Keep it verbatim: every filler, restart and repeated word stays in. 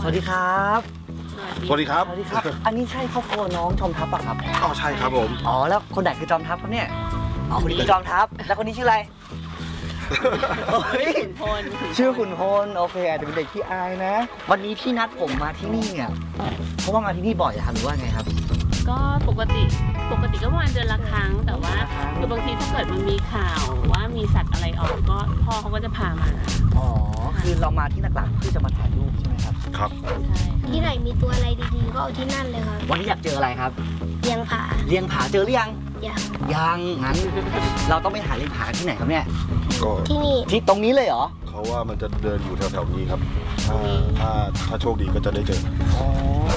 วัสดีครับสวัสดีครับสวัสดีครับ อันนี้ใช่ครอบครัวน้องจอมทัพป่ะครับอ๋อใช่ครับผมอ๋อแล้วคนไหนคือจอมทัพครับเนี่ยอ๋อคนนี้คือจอมทัพแล้วคนนี้ชื่ออะไรขุนพลชื่อขุนพลโอเคอาจจะเป็นเด็กที่อายนะวันนี้ที่นัดผมมาที่นี่เนี่ยเพราะว่ามาที่นี่บ่อยอะครับหรือว่าไงครับก็ปกติปกติก็ประมาณเดือนละครั้งแต่ว่าคือบางทีถ้าเกิดมันมีข่าวว่ามีสัตว์อะไรออกก็พ่อเขาก็จะพามาอ๋อคือเรามาที่หลักๆเพื่อจะมาถ่ายรูปใช่ไหมครับครับใช่ที่ไหนมีตัวอะไรดีๆก็เอาที่นั่นเลยครับวันนี้อยากเจออะไรครับเลี้ยงผาเลี้ยงผาเจอหรือยังยังยังงั้นเราต้องไปหาเลี้ยงผาที่ไหนครับเนี่ยก็ที่นี่ที่ตรงนี้เลยเหรอเขาว่ามันจะเดินอยู่แถวๆนี้ครับถ้าถ้าถ้าโชคดีก็จะได้เจออ๋อ